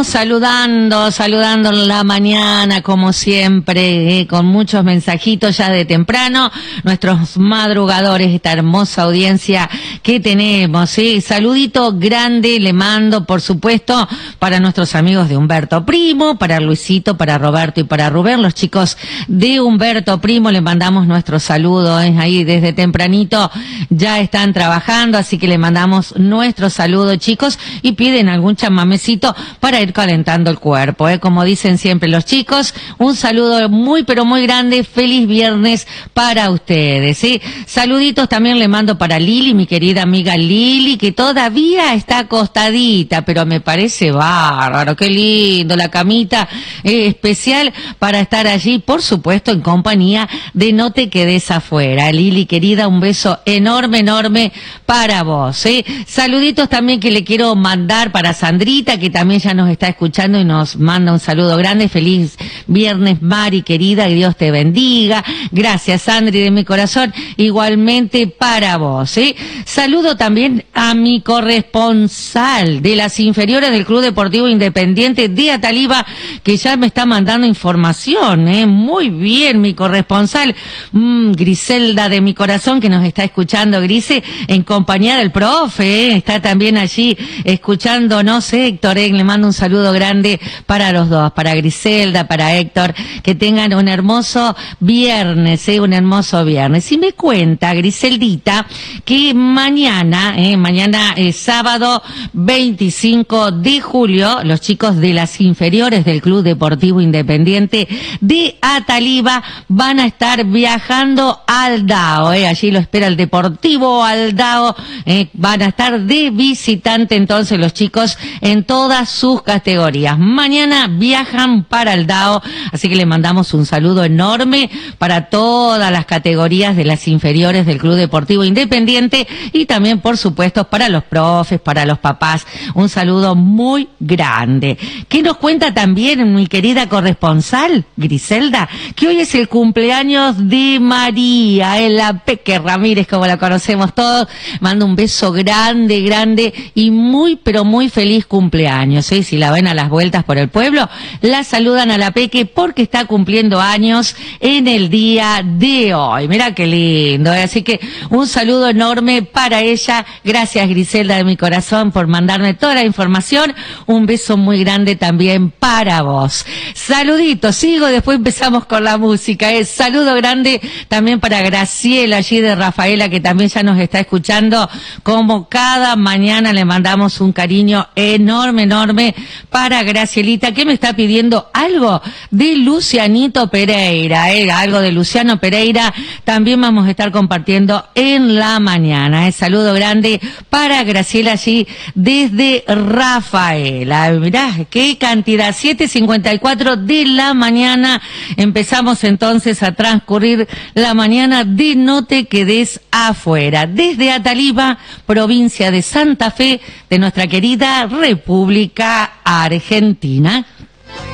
estamos saludando en la mañana, como siempre, con muchos mensajitos ya de temprano, nuestros madrugadores, esta hermosa audiencia que tenemos, ¿sí? Saludito grande le mando, por supuesto, para nuestros amigos de Humberto Primo, para Luisito, para Roberto y para Rubén, los chicos de Humberto Primo, le mandamos nuestro saludo, ahí desde tempranito ya están trabajando, así que le mandamos nuestro saludo, chicos, y piden algún chamamecito para ir calentando el cuerpo, como dicen siempre los chicos. Un saludo muy pero muy grande, feliz viernes para ustedes, ¿sí? Saluditos también le mando para Lili, mi querida amiga Lili, que todavía está acostadita, pero me parece bárbaro, qué lindo, la camita especial para estar allí, por supuesto, en compañía de No Te Quedes Afuera. Lili, querida, un beso enorme, enorme para vos, ¿sí? Saluditos también que le quiero mandar para Sandrita, que también ya nos está escuchando y nos manda un saludo grande. Feliz viernes, Mari, querida, y Dios te bendiga. Gracias, Sandri, de mi corazón. Igualmente para vos, ¿sí? Saludo también a mi corresponsal de las inferiores del Club Deportivo Independiente de Ataliba, que ya me está mandando información, Muy bien, mi corresponsal, Griselda de mi corazón, que nos está escuchando, Grise, en compañía del profe, Está también allí escuchándonos, Héctor, Le mando un saludo grande para los dos, para Griselda, para Héctor, que tengan un hermoso viernes, un hermoso viernes. Y me cuenta Griseldita que mañana sábado 25 de julio, los chicos de las inferiores del Club Deportivo Independiente de Ataliba van a estar viajando al Dao, allí lo espera el Deportivo Aldao, van a estar de visitante entonces los chicos en todas sus categorías. Mañana viajan para el Dao, así que le mandamos un saludo enorme para todas las categorías de las inferiores del Club Deportivo Independiente y también, por supuesto, para los profes, para los papás, un saludo muy grande. ¿Qué nos cuenta también mi querida corresponsal, Griselda? Que hoy es el cumpleaños de María, la Peque Ramírez, como la conocemos todos. Mando un beso grande, grande y muy, pero muy feliz cumpleaños, Si la ven a las vueltas por el pueblo, la saludan a la Peque porque está cumpliendo años en el día de hoy. Mira qué lindo, Así que un saludo enorme para ella. Gracias, Griselda, de mi corazón, por mandarme toda la información. Un beso muy grande también para vos. Saluditos, sigo, después empezamos con la música. Saludo grande también para Graciela, allí de Rafaela, que también ya nos está escuchando. Como cada mañana le mandamos un cariño enorme, enorme para Gracielita, que me está pidiendo algo de Lucianito Pereira, algo de Luciano Pereira. También vamos a estar compartiendo en la mañana. Saludo grande para Graciela allí desde Rafaela. Mirá, qué cantidad, 7:54 de la mañana. Empezamos entonces a transcurrir la mañana de No Te Quedes Afuera. Desde Ataliba, provincia de Santa Fe, de nuestra querida República Argentina.